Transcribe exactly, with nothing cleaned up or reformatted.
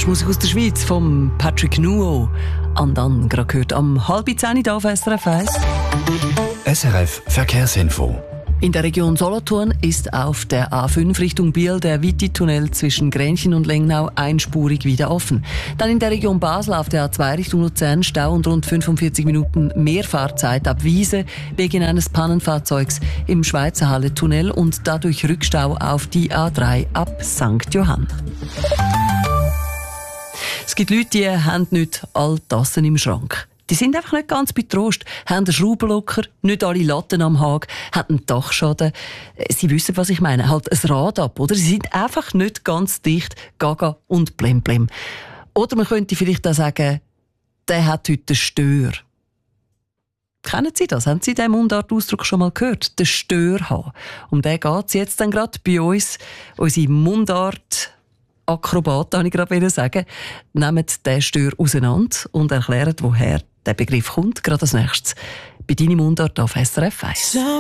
Das ist Musik aus der Schweiz von Patrick Nuo. Und dann gerade gehört am halb zehn auf S R F eins. S R F Verkehrsinfo. In der Region Solothurn ist auf der A fünf Richtung Biel der Witti-Tunnel zwischen Grenchen und Lengnau einspurig wieder offen. Dann in der Region Basel auf der A zwei Richtung Luzern Stau und rund fünfundvierzig Minuten mehr Fahrzeit ab Wiese wegen eines Pannenfahrzeugs im Schweizer Halle-Tunnel und dadurch Rückstau auf die A drei ab Sankt Johann. Es gibt Leute, die haben nicht alle Tassen im Schrank. Die sind einfach nicht ganz bei Trost, haben einen Schraubenlocker, nicht alle Latten am Haken, haben einen Dachschaden. Sie wissen, was ich meine, halt ein Rad ab, oder? Sie sind einfach nicht ganz dicht, gaga und blemblem. Oder man könnte vielleicht auch sagen, der hat heute einen Stör. Kennen Sie das? Haben Sie diesen Mundartausdruck schon mal gehört? Den Stör haben. Um den geht es jetzt dann gerade bei uns. Unsere Mundart Akrobaten, habe ich gerade sagen, nehmen den Stör auseinander und erklären, woher der Begriff kommt. Gerade als nächstes bei «Deine Mundart» auf S R F eins.